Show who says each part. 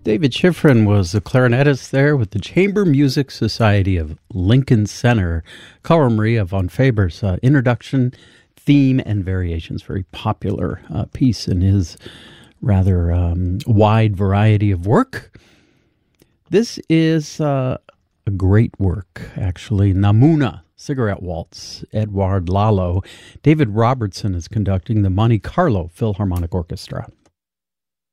Speaker 1: David Schifrin was a clarinetist there with the Chamber Music Society of Lincoln Center. Carl Maria von Faber's introduction, theme, and variations. Very popular piece in his rather wide variety of work. This is a great work, actually. Namuna, Cigarette Waltz, Edouard Lalo. David Robertson is conducting the Monte Carlo Philharmonic Orchestra.